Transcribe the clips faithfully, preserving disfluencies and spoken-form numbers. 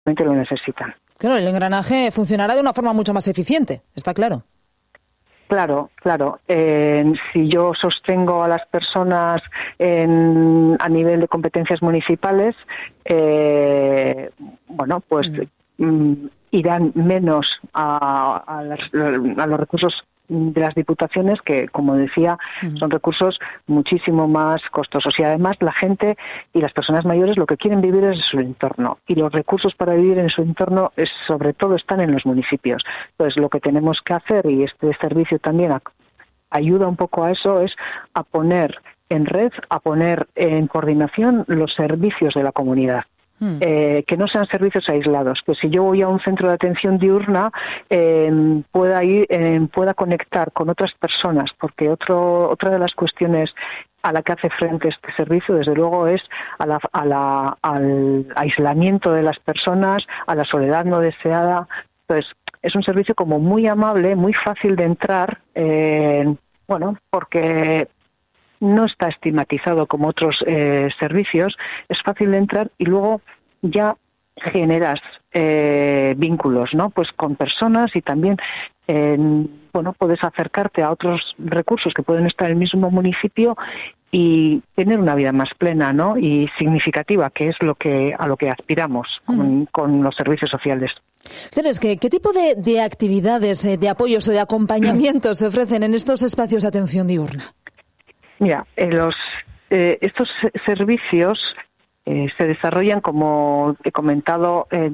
lo necesitan. Claro, el engranaje funcionará de una forma mucho más eficiente, está claro. Claro, claro. Eh, si yo sostengo a las personas en, a nivel de competencias municipales, eh, bueno, pues mm. Mm, irán menos a, a, las, a los recursos de las diputaciones, que, como decía, uh-huh. son recursos muchísimo más costosos. Y además la gente y las personas mayores lo que quieren vivir es su entorno. Y los recursos para vivir en su entorno, es, sobre todo, están en los municipios. Entonces, lo que tenemos que hacer, y este servicio también a, ayuda un poco a eso, es a poner en red, a poner en coordinación los servicios de la comunidad. Eh, que no sean servicios aislados, que si yo voy a un centro de atención diurna eh, pueda ir, eh, pueda conectar con otras personas, porque otro, otra de las cuestiones a la que hace frente este servicio, desde luego, es a la, a la, al aislamiento de las personas, a la soledad no deseada. Entonces, es un servicio como muy amable, muy fácil de entrar, eh, bueno, porque no está estigmatizado como otros eh, servicios, es fácil de entrar y luego ya generas eh, vínculos, ¿no? Pues con personas y también, eh, bueno, puedes acercarte a otros recursos que pueden estar en el mismo municipio y tener una vida más plena, ¿no? Y significativa, que es lo que a lo que aspiramos con, mm. con los servicios sociales. Claro, es que, ¿qué tipo de, de actividades, eh, de apoyos o de acompañamiento se ofrecen en estos espacios de atención diurna? Mira, eh, los, eh, estos servicios eh, se desarrollan, como he comentado, eh,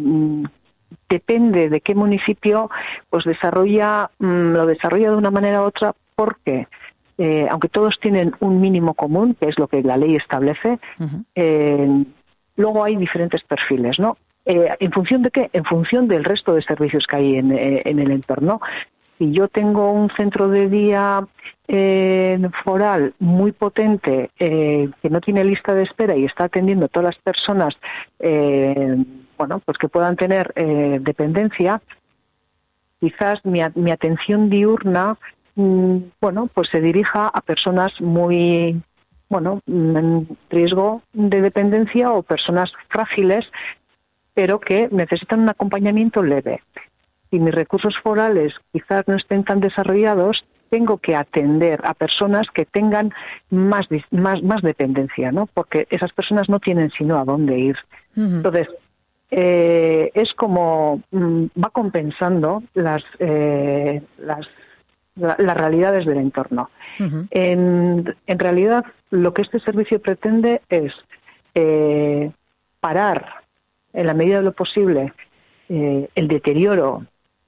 depende de qué municipio, pues desarrolla, mmm, lo desarrolla de una manera u otra, porque eh, aunque todos tienen un mínimo común, que es lo que la ley establece, uh-huh. eh, luego hay diferentes perfiles, ¿no? Eh, ¿En función de qué? En función del resto de servicios que hay en, eh, en el entorno. Si yo tengo un centro de día eh, foral muy potente, eh, que no tiene lista de espera y está atendiendo a todas las personas, eh, bueno, pues que puedan tener eh, dependencia, quizás mi, mi atención diurna, mmm, bueno, pues se dirija a personas muy, bueno, en riesgo de dependencia o personas frágiles, pero que necesitan un acompañamiento leve. Si mis recursos forales quizás no estén tan desarrollados, tengo que atender a personas que tengan más más más dependencia, ¿no? Porque esas personas no tienen sino a dónde ir. Uh-huh. Entonces, eh, es como mm, va compensando las eh, las la, las realidades del entorno. Uh-huh. En, en realidad, lo que este servicio pretende es eh, parar, en la medida de lo posible, eh, el deterioro,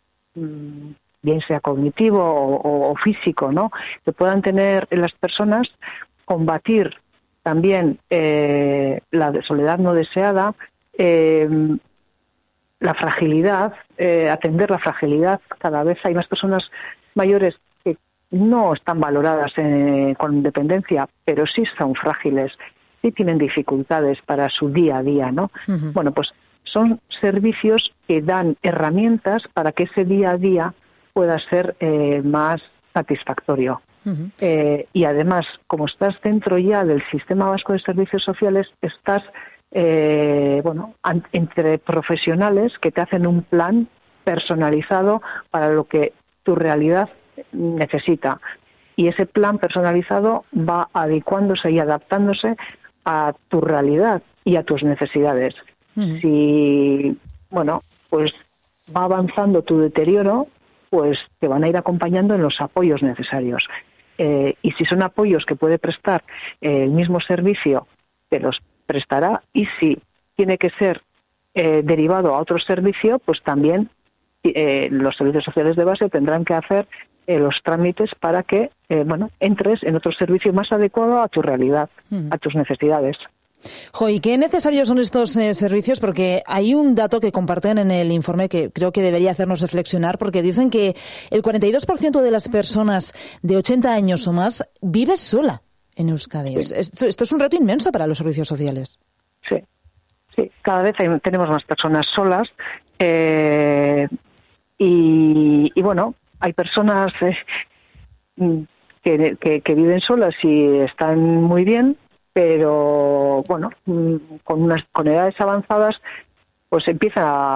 bien sea cognitivo o, o físico, ¿no?, que puedan tener las personas, combatir también eh, la soledad no deseada, eh, la fragilidad, eh, atender la fragilidad. Cada vez hay más personas mayores que no están valoradas eh, con dependencia, pero sí son frágiles, sí tienen dificultades para su día a día, ¿no? Uh-huh. Bueno, pues son servicios que dan herramientas para que ese día a día pueda ser eh, más satisfactorio. Uh-huh. Eh, y además, como estás dentro ya del Sistema Vasco de Servicios Sociales, estás eh, bueno, an- entre profesionales que te hacen un plan personalizado para lo que tu realidad necesita. Y ese plan personalizado va adecuándose y adaptándose a tu realidad y a tus necesidades. Uh-huh. Si, bueno, pues va avanzando tu deterioro, pues te van a ir acompañando en los apoyos necesarios. Eh, y si son apoyos que puede prestar eh, el mismo servicio, te los prestará. Y si tiene que ser eh, derivado a otro servicio, pues también eh, los servicios sociales de base tendrán que hacer eh, los trámites para que, eh, bueno, entres en otro servicio más adecuado a tu realidad, uh-huh. a tus necesidades. Jo, ¿y qué necesarios son estos eh, servicios? Porque hay un dato que comparten en el informe que creo que debería hacernos reflexionar, porque dicen que el cuarenta y dos por ciento de las personas de ochenta años o más vive sola en Euskadi. Sí. Esto, esto es un reto inmenso para los servicios sociales. Sí, sí. Cada vez hay, tenemos más personas solas eh, y, y, bueno, hay personas eh, que, que, que viven solas y están muy bien, pero bueno, con unas con edades avanzadas, pues empieza a